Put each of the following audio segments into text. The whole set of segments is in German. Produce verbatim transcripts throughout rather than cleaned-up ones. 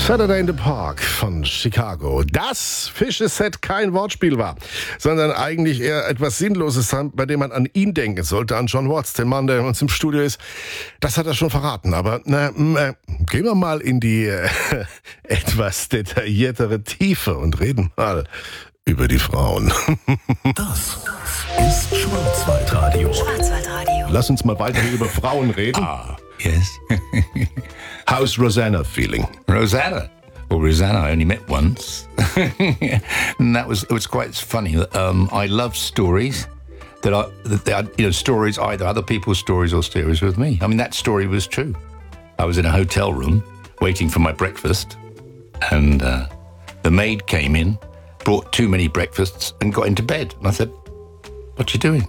Saturday in the Park von Chicago. Das Fische-Set kein Wortspiel war, sondern eigentlich eher etwas Sinnloses, bei dem man an ihn denken sollte, an John Watts, den Mann, der uns im Studio ist. Das hat er schon verraten, aber na, äh, gehen wir mal in die äh, etwas detailliertere Tiefe und reden mal über die Frauen. Das ist Schwarzwaldradio. Schwarzwaldradio. Lass uns mal weiter über Frauen reden. Ah, yes. How's Rosanna feeling? Rosanna. Well, Rosanna I only met once. And that was, it was quite funny. Um, I love stories that I, that they are, you know, stories, either other people's stories or stories with me. I mean, that story was true. I was in a hotel room waiting for my breakfast, and uh, the maid came in, brought too many breakfasts, and got into bed. And I said, what you doing?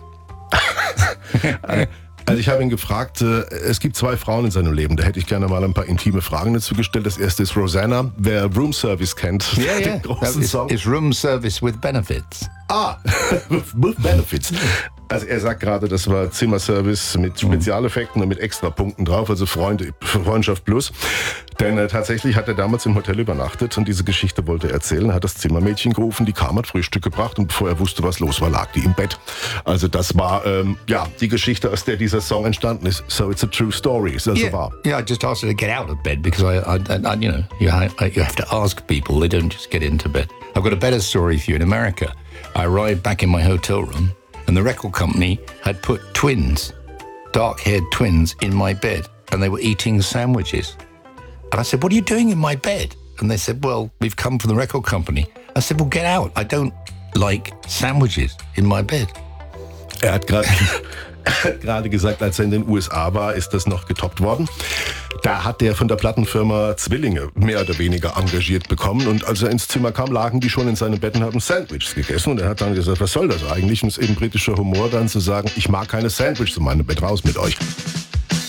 Also ich habe ihn gefragt, äh, es gibt zwei Frauen in seinem Leben, da hätte ich gerne mal ein paar intime Fragen dazu gestellt. Das erste ist Rosanna, wer Room Service kennt, Yeah, yeah. den großen It's, Song. it's room service with benefits. Ah, with benefits. Also er sagt gerade, das war Zimmerservice mit Spezialeffekten und mit Extrapunkten drauf, also Freunde, Freundschaft plus. Denn äh, tatsächlich hat er damals im Hotel übernachtet und diese Geschichte wollte er erzählen. Er hat das Zimmermädchen gerufen, die kam, hat Frühstück gebracht und bevor er wusste, was los war, lag die im Bett. Also das war ähm, ja die Geschichte, aus der dieser Song entstanden ist. So it's a true story, ist also Yeah, wahr. yeah. I just asked her to get out of bed because I, I, I you know, you have, you have to ask people. They don't just get into bed. I've got a better story for you. In America, I arrived back in my hotel room, and the record company had put twins, dark-haired twins, in my bed, and they were eating sandwiches. And I said, "What are you doing in my bed?" And they said, "Well, we've come from the record company." I said, "Well, get out. I don't like sandwiches in my bed." Er hat gerade er hat gerade gesagt, als er in den U S A war, ist das noch getoppt worden. Da hat er von der Plattenfirma Zwillinge mehr oder weniger engagiert bekommen. Und als er ins Zimmer kam, lagen die schon in seinem Bett und haben Sandwiches gegessen. Und er hat dann gesagt, was soll das eigentlich? Und es ist eben britischer Humor, dann zu sagen, ich mag keine Sandwiches in meinem Bett, raus mit euch.